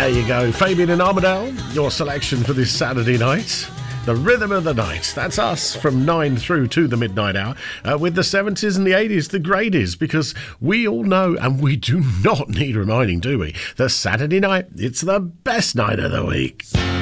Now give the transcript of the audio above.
There you go. Fabian and Armadale, your selection for this Saturday night. The rhythm of the night. That's us from 9 through to the midnight hour with the 70s and the 80s, the greaties, because we all know, and we do not need reminding, do we, that Saturday night, it's the best night of the week.